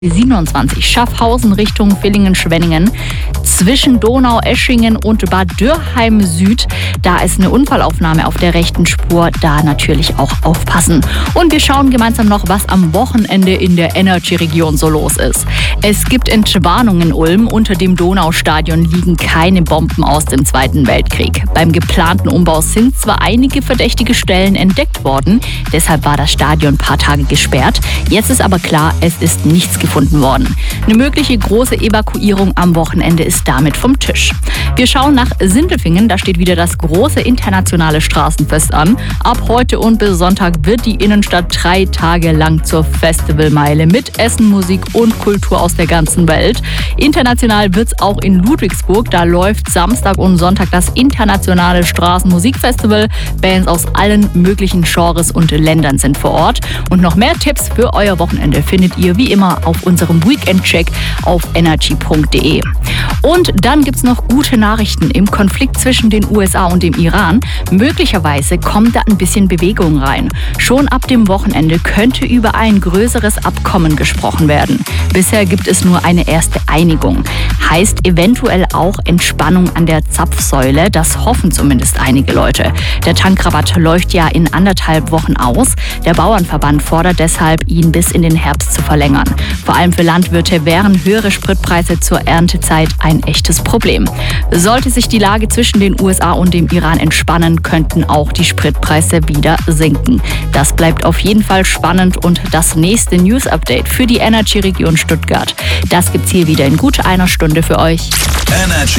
27 Schaffhausen Richtung Villingen-Schwenningen. Zwischen Donau-Eschingen und Bad Dürrheim Süd, da ist eine Unfallaufnahme auf der rechten Spur, da natürlich auch aufpassen. Und wir schauen gemeinsam noch, was am Wochenende in der Energy-Region so los ist. Es gibt Entwarnung in Ulm, unter dem Donaustadion liegen keine Bomben aus dem Zweiten Weltkrieg. Beim geplanten Umbau sind zwar einige verdächtige Stellen entdeckt worden, deshalb war das Stadion ein paar Tage gesperrt. Jetzt ist aber klar, es ist nichts gefunden worden. Eine mögliche große Evakuierung am Wochenende ist damit vom Tisch. Wir schauen nach Sindelfingen, da steht wieder das große internationale Straßenfest an. Ab heute und bis Sonntag wird die Innenstadt 3 Tage lang zur Festivalmeile mit Essen, Musik und Kultur aus der ganzen Welt. International wird es auch in Ludwigsburg, da läuft Samstag und Sonntag das internationale Straßenmusikfestival. Bands aus allen möglichen Genres und Ländern sind vor Ort. Und noch mehr Tipps für euer Wochenende findet ihr wie immer auf unserem Weekend-Check auf energy.de. Und dann gibt's noch gute Nachrichten im Konflikt zwischen den USA und dem Iran. Möglicherweise kommt da ein bisschen Bewegung rein. Schon ab dem Wochenende könnte über ein größeres Abkommen gesprochen werden. Bisher gibt es nur eine erste Einigung. Heißt eventuell auch Entspannung an der Zapfsäule. Das hoffen zumindest einige Leute. Der Tankrabatt läuft ja in 1,5 Wochen aus. Der Bauernverband fordert deshalb, ihn bis in den Herbst zu verlängern. Vor allem für Landwirte wären höhere Spritpreise zur Erntezeit ein echtes Problem. Sollte sich die Lage zwischen den USA und dem Iran entspannen, könnten auch die Spritpreise wieder sinken. Das bleibt auf jeden Fall spannend und das nächste News-Update für die Energy-Region Stuttgart. Das gibt's hier wieder in gut einer Stunde für euch. Energy